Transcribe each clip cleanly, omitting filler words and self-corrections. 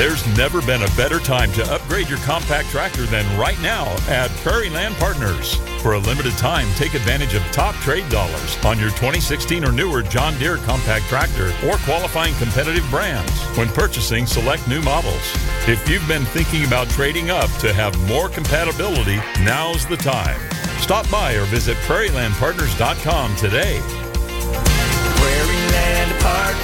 There's never been a better time to upgrade your compact tractor than right now at Prairie Land Partners. For a limited time, take advantage of top trade dollars on your 2016 or newer John Deere compact tractor or qualifying competitive brands when purchasing select new models. If you've been thinking about trading up to have more compatibility, now's the time. Stop by or visit prairielandpartners.com today. Prairie Land Partners.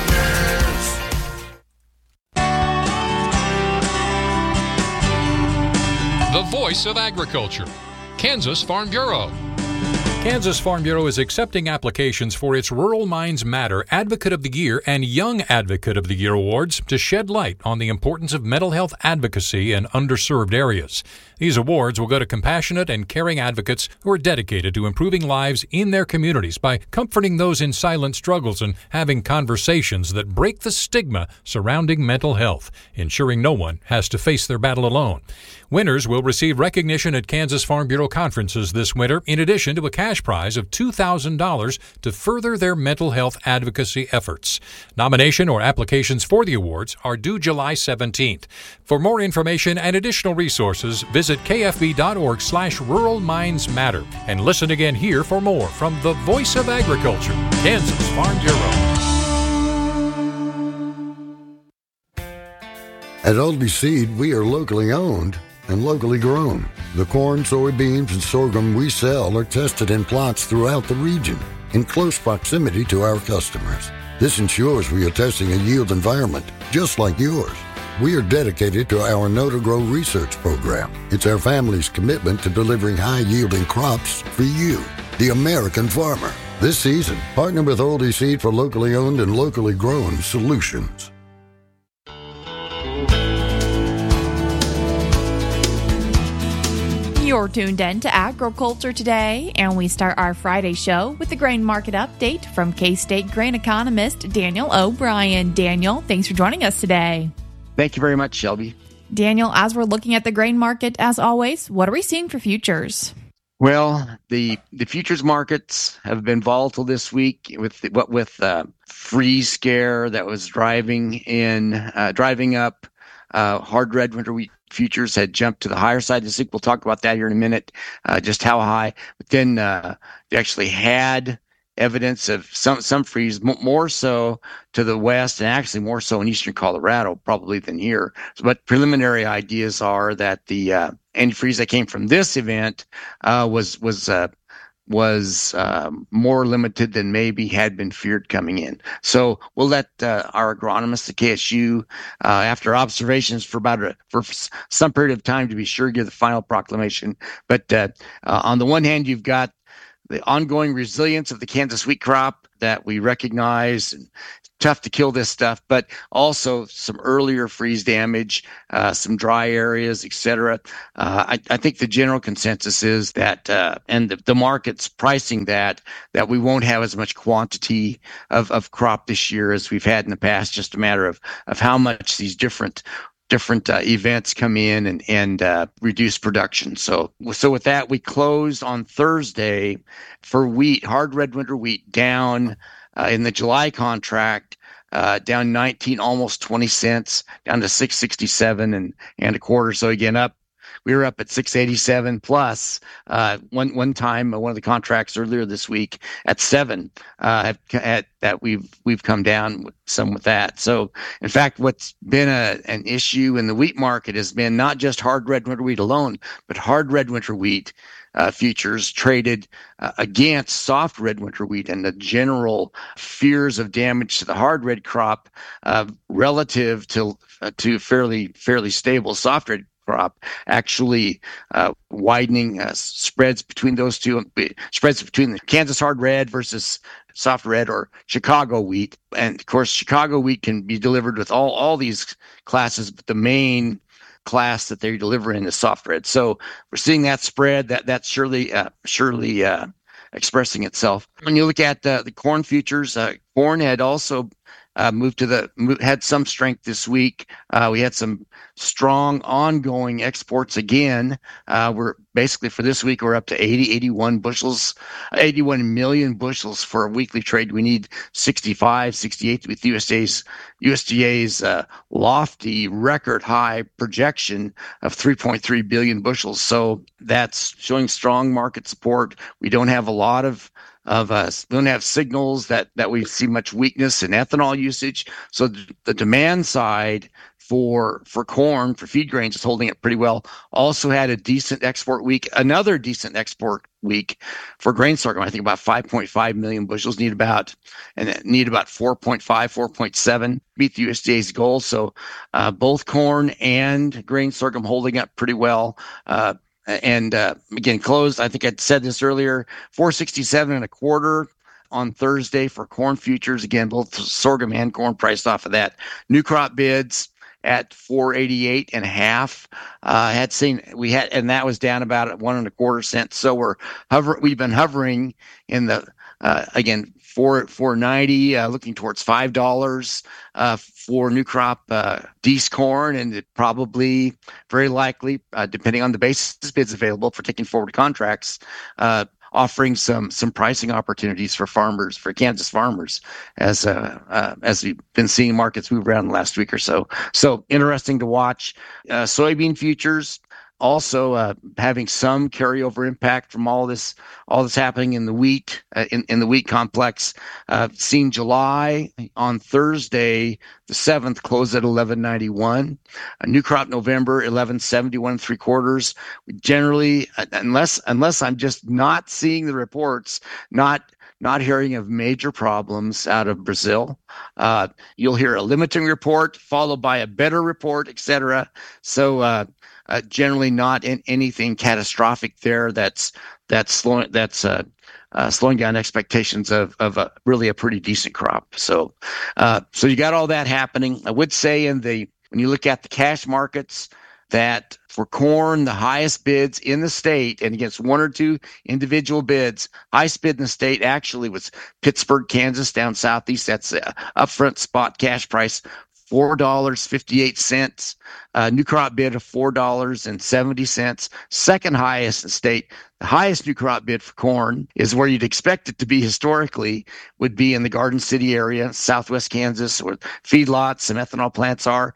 The voice of agriculture, Kansas Farm Bureau. Kansas Farm Bureau is accepting applications for its Rural Minds Matter Advocate of the Year and Young Advocate of the Year awards to shed light on the importance of mental health advocacy in underserved areas. These awards will go to compassionate and caring advocates who are dedicated to improving lives in their communities by comforting those in silent struggles and having conversations that break the stigma surrounding mental health, ensuring no one has to face their battle alone. Winners will receive recognition at Kansas Farm Bureau conferences this winter, in addition to a cash prize of $2,000 to further their mental health advocacy efforts. Nomination or applications for the awards are due July 17th. For more information and additional resources, visit kfb.org/Rural Minds Matter and listen again here for more from the Voice of Agriculture, Kansas Farm Bureau. At Aldi Seed, we are locally owned and locally grown. The corn, soybeans, and sorghum we sell are tested in plots throughout the region in close proximity to our customers. This ensures we are testing a yield environment just like yours. We are dedicated to our Know to Grow research program. It's our family's commitment to delivering high-yielding crops for you, the American farmer. This season, partner with Aldi Seed for locally owned and locally grown solutions. You're tuned in to Agriculture Today, and we start our Friday show with the grain market update from K-State grain economist Daniel O'Brien. Daniel, thanks for joining us today. Thank you very much, Shelby. Daniel, as we're looking at the grain market, as always, what are we seeing for futures? Well, the futures markets have been volatile this week with freeze scare that was driving up. Hard red winter wheat futures had jumped to the higher side this week. We'll talk about that here in a minute, just how high. But then they actually had evidence of some freeze, more so to the west and actually more so in eastern Colorado probably than here. But preliminary ideas are that the antifreeze that came from this event was more limited than maybe had been feared coming in. So we'll let our agronomists at KSU, after observations for some period of time, to be sure, give the final proclamation. But on the one hand, you've got the ongoing resilience of the Kansas wheat crop that we recognize. And tough to kill this stuff, but also some earlier freeze damage, some dry areas, etc. I think the general consensus is that, and the market's pricing that we won't have as much quantity of crop this year as we've had in the past. Just a matter of how much these different events come in and reduce production. So with that, we closed on Thursday for wheat, hard red winter wheat, down in the July contract, down 19, almost 20 cents, down to 667 and a quarter. So again, we were up at 687 plus. One time, one of the contracts earlier this week at 7, that we've come down some with that. So in fact, what's been an issue in the wheat market has been not just hard red winter wheat alone, but hard red winter wheat futures traded against soft red winter wheat, and the general fears of damage to the hard red crop relative to fairly stable soft red crop, actually widening spreads between those two, spreads between the Kansas hard red versus soft red or Chicago wheat. And of course, Chicago wheat can be delivered with all these classes, but the main class that they deliver in is soft red. So we're seeing that spread that's surely expressing itself. When you look at the corn futures, corn had also had some strength this week. We had some strong ongoing exports again. We're basically for this week, we're up to 81 million bushels for a weekly trade. We need 65, 68 with USDA's lofty record high projection of 3.3 billion bushels. So that's showing strong market support. We don't have a lot of we don't have signals that we see much weakness in ethanol usage. So the demand side for corn, for feed grains, is holding it pretty well. Also had a decent export week, another decent export week for grain sorghum. I think about 5.5 million bushels, need about 4.5, 4.7 meet the USDA's goal. So both corn and grain sorghum holding up pretty well. And again, closed, I think I said this earlier, 467.25 on Thursday for corn futures. Again, both sorghum and corn priced off of that. New crop bids at 488.5. And that was down about 1.25 cents. So we've been hovering in the again 490, looking towards $5 for new crop Dees corn, and it probably, very likely, depending on the basis bids available for taking forward contracts, offering some pricing opportunities for farmers, for Kansas farmers, as we've been seeing markets move around the last week or so. So interesting to watch. Soybean futures also having some carryover impact from all this happening in the wheat in the wheat complex. Seen July on Thursday the 7th closed at 11.91. New crop November 11.71 3/4. Generally, unless I'm just not seeing the reports, not hearing of major problems out of Brazil. You'll hear a limiting report followed by a better report, etc. So generally not in anything catastrophic there that's slowing down expectations of really a pretty decent crop. So you got all that happening. I would say when you look at the cash markets, that for corn, the highest bids in the state, and against one or two individual bids, highest bid in the state actually was Pittsburgh, Kansas, down southeast. That's upfront spot cash price, $4.58. New crop bid of $4.70. Second highest in the state. The highest new crop bid for corn is where you'd expect it to be historically, would be in the Garden City area, southwest Kansas, where feedlots and ethanol plants are.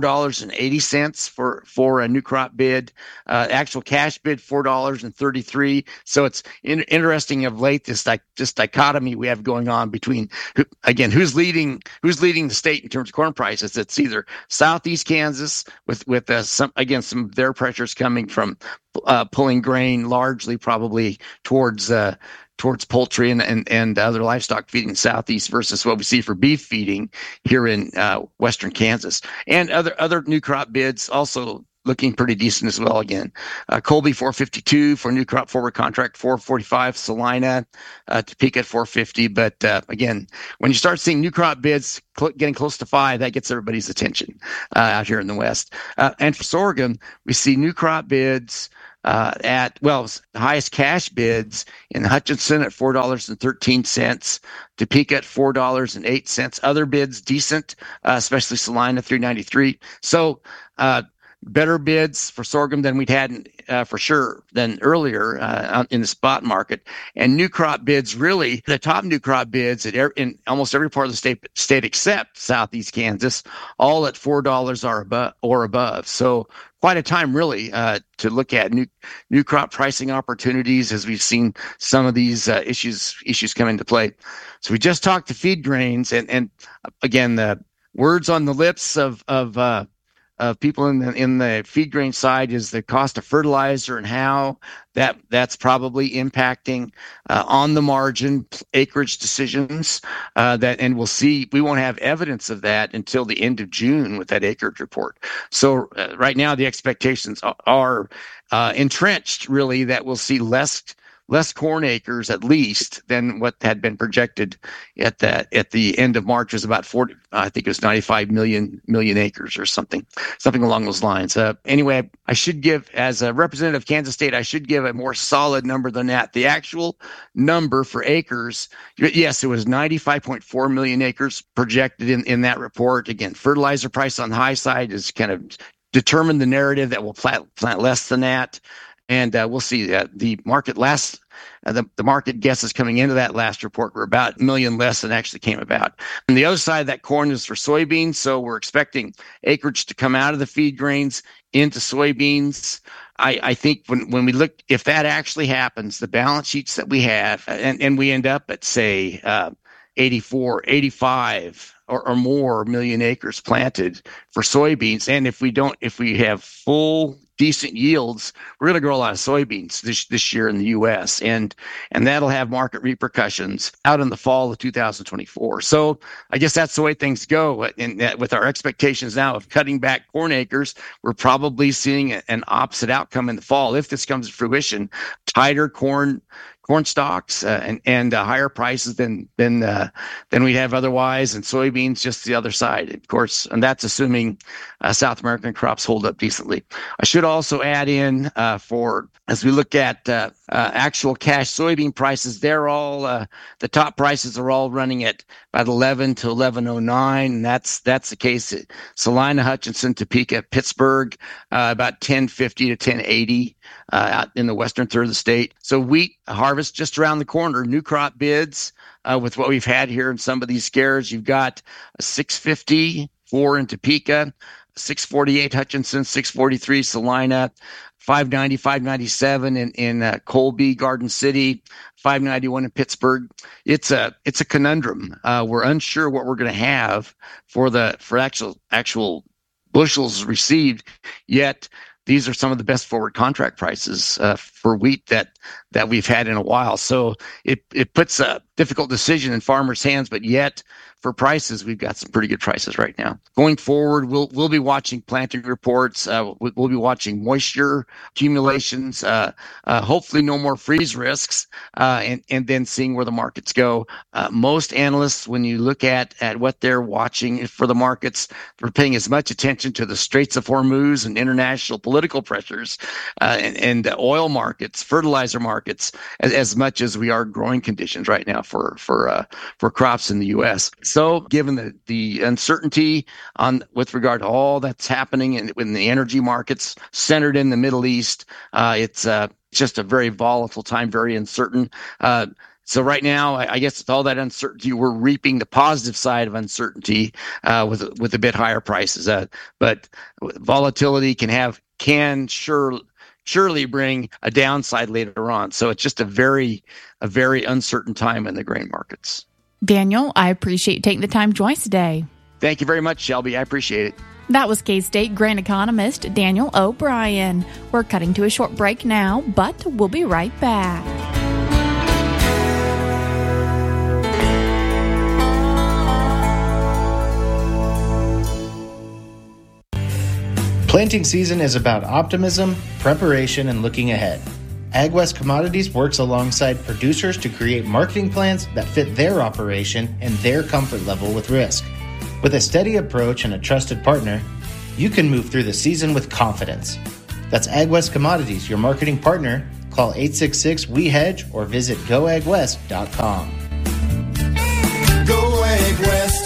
$4.80 for a new crop bid. Actual cash bid, $4.33. So it's interesting of late, this dichotomy we have going on between, who's leading the state in terms of corn prices. It's either southeast Kansas with some of their pressures coming from pulling grain largely probably towards poultry and other livestock feeding southeast, versus what we see for beef feeding here in western Kansas. And other new crop bids also looking pretty decent as well. Again, Colby 452 for new crop forward contract, 445 Salina, Topeka at 450. But again, when you start seeing new crop bids getting close to 5, that gets everybody's attention out here in the West. And for sorghum, we see new crop bids the highest cash bids in Hutchinson at $4.13, Topeka at $4.08. Other bids decent, especially Salina $3.93. So better bids for sorghum than we'd had for sure than earlier in the spot market. And new crop bids, really the top new crop bids in almost every part of the state except southeast Kansas, all at $4 or above. So quite a time really to look at new crop pricing opportunities as we've seen some of these issues come into play. So we just talked to feed grains, and again, the words on the lips of people in the feed grain side is the cost of fertilizer and how that's probably impacting on the margin acreage decisions. And we'll see. We won't have evidence of that until the end of June with that acreage report. So right now the expectations are entrenched, really, that we'll see less less corn acres at least than what had been projected at the end of March. Was about 40, I think it was 95 million acres or something along those lines. Anyway, I should give, as a representative of Kansas State, I should give a more solid number than that. The actual number for acres, yes, it was 95.4 million acres projected in that report. Again, fertilizer price on the high side is kind of determined the narrative that we'll plant less than that. And we'll see the market the market guesses coming into that last report were about 1 million less than actually came about. And the other side of that coin is for soybeans. So we're expecting acreage to come out of the feed grains into soybeans. I think when we look, if that actually happens, the balance sheets that we have, and we end up at, say, 84, 85 or more million acres planted for soybeans. And if we have full decent yields, we're going to grow a lot of soybeans this year in the U.S. and that'll have market repercussions out in the fall of 2024. So I guess that's the way things go. And with our expectations now of cutting back corn acres, we're probably seeing an opposite outcome in the fall if this comes to fruition. Tighter corn stocks and higher prices than we'd have otherwise, and soybeans just the other side, of course, and that's assuming South American crops hold up decently. I should also add in as we look at actual cash soybean prices, they're all the top prices are all running at about 11 to 11.09, and that's the case at Salina, Hutchinson, Topeka, Pittsburgh, about 10.50 to 10.80 out in the western third of the state. So wheat harvest just around the corner. New crop bids with what we've had here in some of these scares. You've got a 6.54 in Topeka, 6.48 Hutchinson, 6.43 Salina, 5.90, 5.97 in Colby, Garden City, 5.91 in Pittsburgh. It's a conundrum. We're unsure what we're going to have for actual bushels received, yet these are some of the best forward contract prices for wheat that we've had in a while. So it puts a difficult decision in farmers' hands, but yet for prices, we've got some pretty good prices right now. Going forward, we'll be watching planting reports. We'll be watching moisture accumulations. Hopefully, no more freeze risks, and then seeing where the markets go. Most analysts, when you look at what they're watching for the markets, they're paying as much attention to the Straits of Hormuz and international political pressures and oil markets, fertilizer markets, as much as we are growing conditions right now for crops in the U.S. So given the uncertainty with regard to all that's happening in the energy markets centered in the Middle East, it's just a very volatile time, very uncertain. So right now, I guess with all that uncertainty, we're reaping the positive side of uncertainty with a bit higher prices. But volatility can surely bring a downside later on. So it's just a very uncertain time in the grain markets. Daniel, I appreciate you taking the time to join us today. Thank you very much, Shelby. I appreciate it. That was K-State grain economist Daniel O'Brien. We're cutting to a short break now, but we'll be right back. Planting season is about optimism, preparation, and looking ahead. AgWest Commodities works alongside producers to create marketing plans that fit their operation and their comfort level with risk. With a steady approach and a trusted partner, you can move through the season with confidence. That's AgWest Commodities, your marketing partner. Call 866-WE-HEDGE or visit goagwest.com. Go AgWest.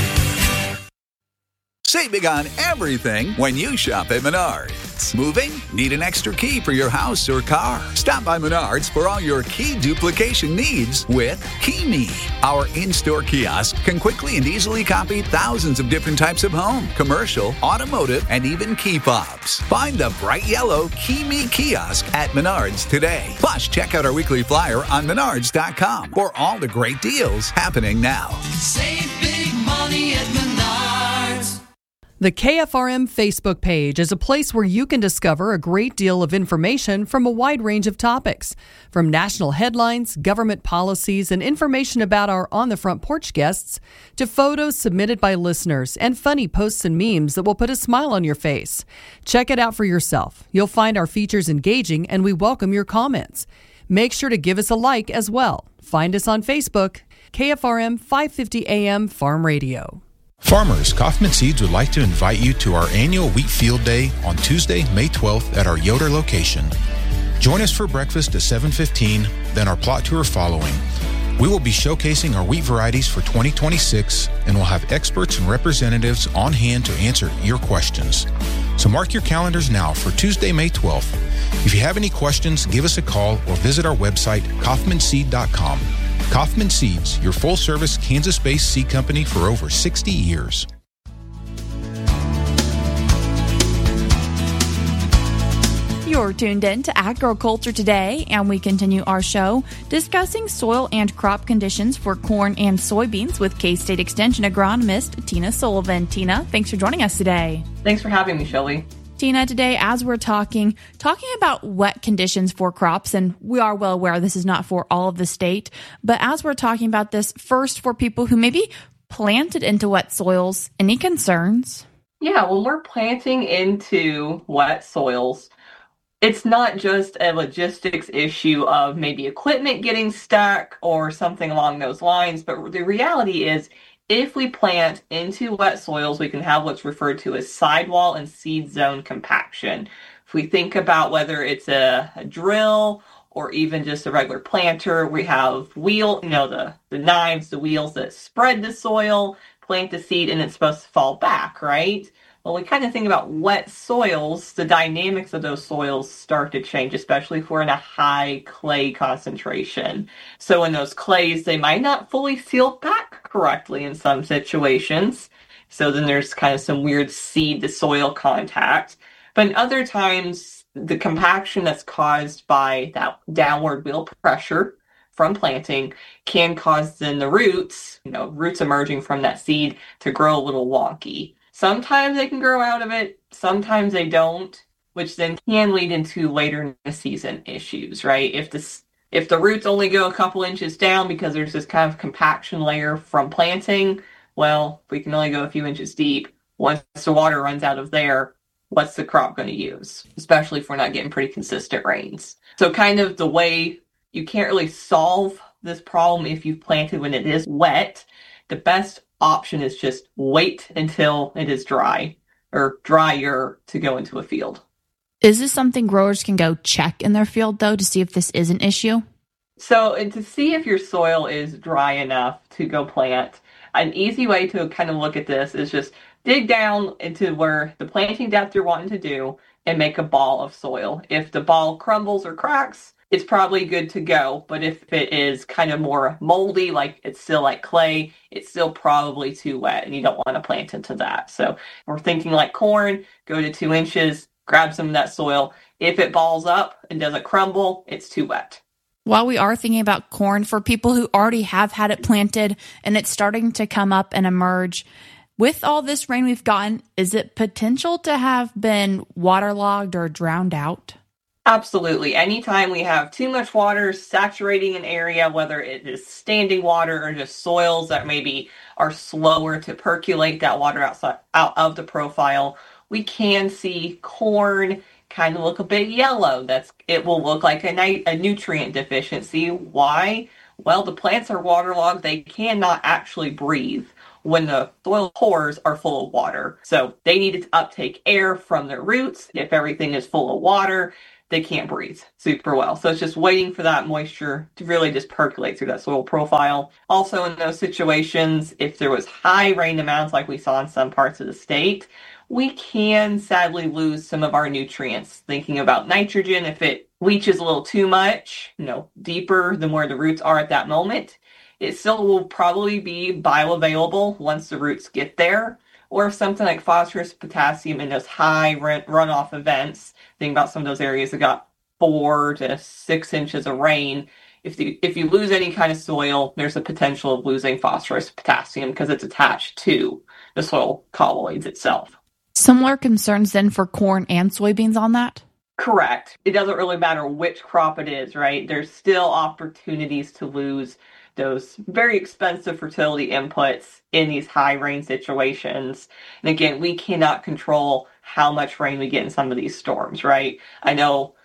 Save big on everything when you shop at Menards. Moving? Need an extra key for your house or car? Stop by Menards for all your key duplication needs with KeyMe. Our in-store kiosk can quickly and easily copy thousands of different types of home, commercial, automotive, and even key fobs. Find the bright yellow KeyMe kiosk at Menards today. Plus, check out our weekly flyer on Menards.com for all the great deals happening now. Save big money at Menards. The KFRM Facebook page is a place where you can discover a great deal of information from a wide range of topics, from national headlines, government policies, and information about our On the Front Porch guests, to photos submitted by listeners and funny posts and memes that will put a smile on your face. Check it out for yourself. You'll find our features engaging, and we welcome your comments. Make sure to give us a like as well. Find us on Facebook, KFRM 550 AM Farm Radio. Farmers, Kaufman Seeds would like to invite you to our annual Wheat Field Day on Tuesday, May 12th at our Yoder location. Join us for breakfast at 7:15, then our plot tour following. We will be showcasing our wheat varieties for 2026 and will have experts and representatives on hand to answer your questions. So mark your calendars now for Tuesday, May 12th. If you have any questions, give us a call or visit our website, kaufmanseed.com. Kaufman Seeds, your full-service Kansas-based seed company for over 60 years. You're tuned in to Agriculture Today, and we continue our show discussing soil and crop conditions for corn and soybeans with K-State Extension agronomist Tina Sullivan. Tina, thanks for joining us today. Thanks for having me, Shelly. Tina, today, as we're talking about wet conditions for crops, and we are well aware this is not for all of the state, but as we're talking about this, first for people who maybe planted into wet soils, any concerns? Yeah, when we're planting into wet soils, it's not just a logistics issue of maybe equipment getting stuck or something along those lines, but the reality is if we plant into wet soils, we can have what's referred to as sidewall and seed zone compaction. If we think about whether it's a drill or even just a regular planter, we have the knives, the wheels that spread the soil, plant the seed, and it's supposed to fall back, right? Well, we kind of think about wet soils, the dynamics of those soils start to change, especially if we're in a high clay concentration. So in those clays, they might not fully seal back correctly in some situations. So then there's kind of some weird seed to soil contact. But in other times, the compaction that's caused by that downward wheel pressure from planting can cause then the roots emerging from that seed to grow a little wonky. Sometimes they can grow out of it, sometimes they don't, which then can lead into later in the season issues, right? If the roots only go a couple inches down because there's this kind of compaction layer from planting, well, we can only go a few inches deep. Once the water runs out of there, what's the crop going to use? Especially if we're not getting pretty consistent rains. So kind of the way you can't really solve this problem if you've planted when it is wet, the best option is just wait until it is dry or drier to go into a field. Is this something growers can go check in their field, though, to see if this is an issue? So, and to see if your soil is dry enough to go plant, an easy way to kind of look at this is just dig down into where the planting depth you're wanting to do and make a ball of soil. If the ball crumbles or cracks, it's probably good to go. But if it is kind of more moldy, like it's still like clay, it's still probably too wet and you don't want to plant into that. So we're thinking like corn, go to 2 inches, grab some of that soil. If it balls up and doesn't crumble, it's too wet. While we are thinking about corn, for people who already have had it planted and it's starting to come up and emerge, with all this rain we've gotten, is it potential to have been waterlogged or drowned out? Absolutely. Anytime we have too much water saturating an area, whether it is standing water or just soils that maybe are slower to percolate that water out of the profile, we can see corn kind of look a bit yellow. It will look like a nutrient deficiency. Why? Well, the plants are waterlogged. They cannot actually breathe when the soil pores are full of water. So they need to uptake air from their roots. If everything is full of water, they can't breathe super well. So it's just waiting for that moisture to really just percolate through that soil profile. Also in those situations, if there was high rain amounts like we saw in some parts of the state, we can sadly lose some of our nutrients. Thinking about nitrogen, if it leaches a little too much, deeper than where the roots are at that moment, it still will probably be bioavailable once the roots get there. Or if something like phosphorus, potassium in those high runoff events, think about some of those areas that got 4 to 6 inches of rain. If you lose any kind of soil, there's a potential of losing phosphorus, potassium because it's attached to the soil colloids itself. Similar concerns then for corn and soybeans on that? Correct. It doesn't really matter which crop it is, right? There's still opportunities to lose those very expensive fertility inputs in these high rain situations. And again, we cannot control how much rain we get in some of these storms, right? I know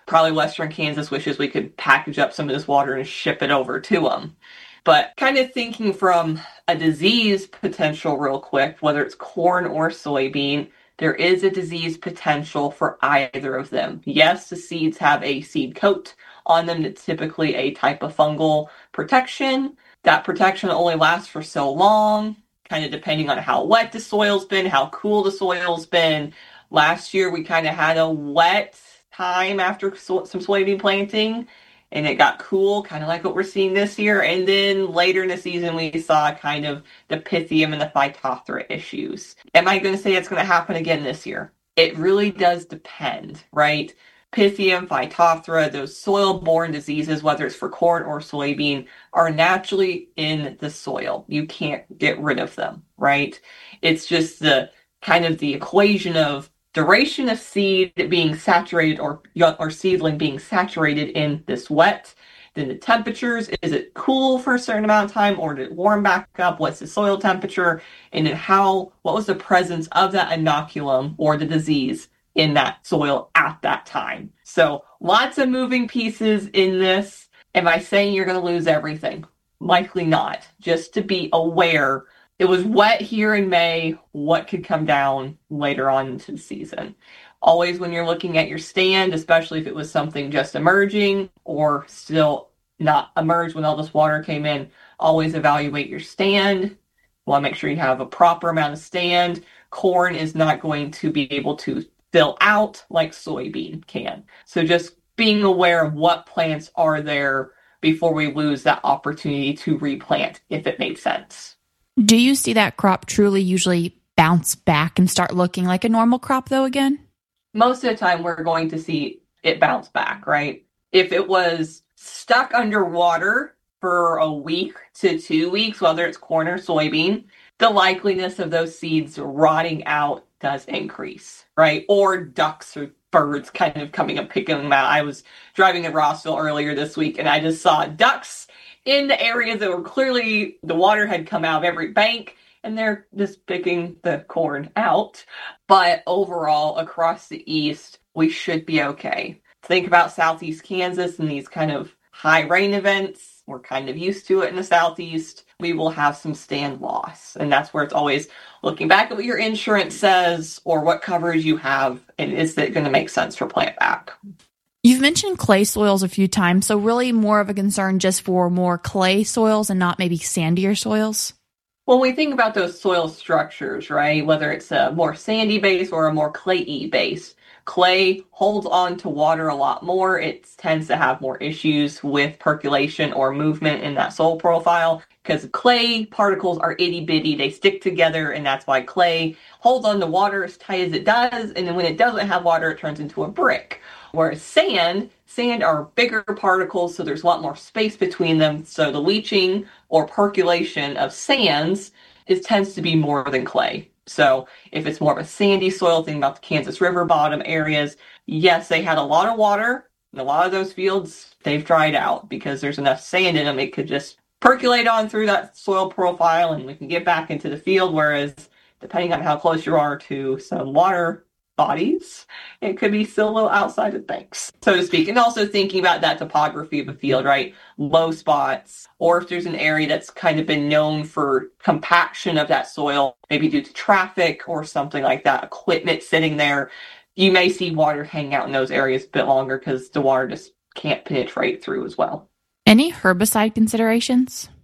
Probably Western Kansas wishes we could package up some of this water and ship it over to them. But kind of thinking from a disease potential real quick, whether it's corn or soybean, there is a disease potential for either of them. Yes, the seeds have a seed coat on them that's typically a type of fungal protection. That protection only lasts for so long, kind of depending on how wet the soil's been, how cool the soil's been. Last year, we kind of had a wet time after some soybean planting, and it got cool, kind of like what we're seeing this year. And then later in the season, we saw kind of the Pythium and the Phytophthora issues. Am I going to say it's going to happen again this year? It really does depend, right? Pythium, Phytophthora, those soil-borne diseases, whether it's for corn or soybean, are naturally in the soil. You can't get rid of them, right? It's just the kind of the equation of duration of seed being saturated or seedling being saturated in this wet. Then the temperatures, is it cool for a certain amount of time or did it warm back up? What's the soil temperature? And then what was the presence of that inoculum or the disease in that soil at that time? So lots of moving pieces in this. Am I saying you're going to lose everything? Likely not. Just to be aware, it was wet here in May. What could come down later on into the season? Always when you're looking at your stand, especially if it was something just emerging or still not emerged when all this water came in, always evaluate your stand. You want to make sure you have a proper amount of stand. Corn is not going to be able to fill out like soybean can. So just being aware of what plants are there before we lose that opportunity to replant, if it made sense. Do you see that crop truly usually bounce back and start looking like a normal crop though again? Most of the time we're going to see it bounce back, right? If it was stuck underwater for a week to 2 weeks, whether it's corn or soybean, the likeliness of those seeds rotting out does increase, right? Or ducks or birds kind of coming and picking them out. I was driving in Rossville earlier this week and I just saw ducks in the areas that were clearly the water had come out of every bank and they're just picking the corn out. But overall, across the east, we should be okay. Think about southeast Kansas and these kind of high rain events. We're kind of used to it in the southeast. We will have some stand loss. And that's where it's always looking back at what your insurance says or what coverage you have. And is it going to make sense for plant back? You've mentioned clay soils a few times, so really more of a concern just for more clay soils and not maybe sandier soils? When we think about those soil structures, right, whether it's a more sandy base or a more clayey base, clay holds on to water a lot more. It tends to have more issues with percolation or movement in that soil profile because clay particles are itty bitty. They stick together, and that's why clay holds on to water as tight as it does. And then when it doesn't have water, it turns into a brick. Whereas sand are bigger particles, so there's a lot more space between them. So the leaching or percolation of sands tends to be more than clay. So if it's more of a sandy soil, think about the Kansas River bottom areas. Yes, they had a lot of water. And a lot of those fields, they've dried out because there's enough sand in them. It could just percolate on through that soil profile and we can get back into the field. Whereas depending on how close you are to some water bodies, it could be still a little outside of banks, so to speak. And also thinking about that topography of a field, right? Low spots, or if there's an area that's kind of been known for compaction of that soil, maybe due to traffic or something like that, equipment sitting there, you may see water hang out in those areas a bit longer because the water just can't penetrate through as well. Any herbicide considerations?